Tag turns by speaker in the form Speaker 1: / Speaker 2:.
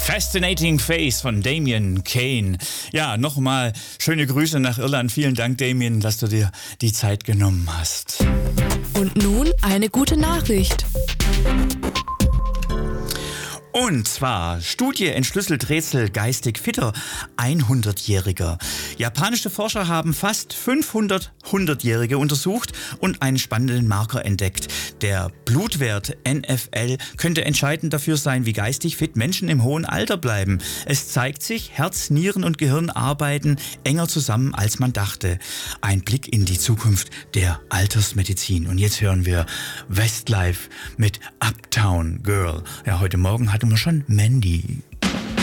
Speaker 1: Fascinating Face von Damien Kane. Ja, nochmal schöne Grüße nach Irland. Vielen Dank, Damien, dass du dir die Zeit genommen hast.
Speaker 2: Und nun eine gute Nachricht.
Speaker 1: Und zwar Studie entschlüsselt Rätsel geistig fitter 100-Jähriger. Japanische Forscher haben fast 500 100-Jährige untersucht und einen spannenden Marker entdeckt. Der Blutwert NFL könnte entscheidend dafür sein, wie geistig fit Menschen im hohen Alter bleiben. Es zeigt sich, Herz, Nieren und Gehirn arbeiten enger zusammen, als man dachte. Ein Blick in die Zukunft der Altersmedizin. Und jetzt hören wir Westlife mit Uptown Girl. Ja, heute Morgen hatten wir schon Mandy.